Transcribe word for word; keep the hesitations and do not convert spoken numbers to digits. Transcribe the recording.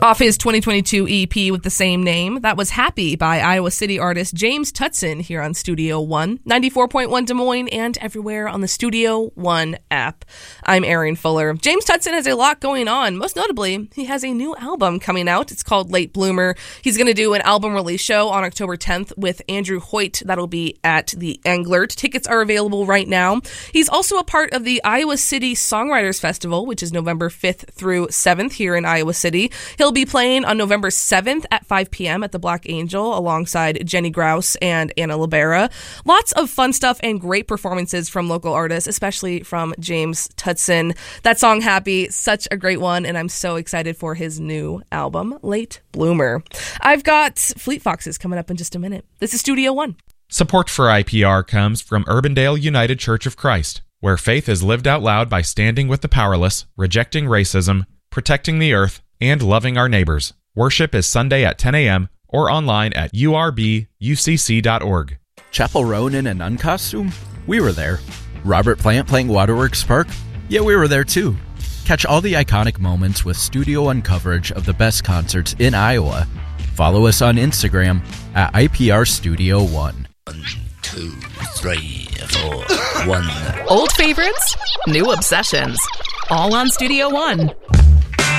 Off his twenty twenty-two E P with the same name, that was Happy by Iowa City artist James Tutson here on Studio One, ninety-four point one Des Moines and everywhere on the Studio One app. I'm Erin Fuller. James Tutson has a lot going on. Most notably, he has a new album coming out. It's called Late Bloomer. He's going to do an album release show on October tenth with Andrew Hoyt. That'll be at the Englert. Tickets are available right now. He's also a part of the Iowa City Songwriters Festival, which is November fifth through seventh here in Iowa City. He'll be playing on November seventh at five p.m. at the Black Angel alongside Jenny Grouse and Anna Libera. Lots of fun stuff and great performances from local artists, especially from James Tutson. That song Happy, such a great one, and I'm so excited for his new album, Late Bloomer. I've got Fleet Foxes coming up in just a minute. This is Studio One. Support for I P R comes from Urbandale United Church of Christ, where faith is lived out loud by standing with the powerless, rejecting racism, protecting the earth, and loving our neighbors. Worship is Sunday at ten a.m. or online at u r b u c c dot org. Chapel Roan in a nun costume? We were there. Robert Plant playing Waterworks Park? Yeah, we were there too. Catch all the iconic moments with Studio One coverage of the best concerts in Iowa. Follow us on Instagram at I P R Studio One. One, two, three, four, one. Old favorites, new obsessions, all on Studio One.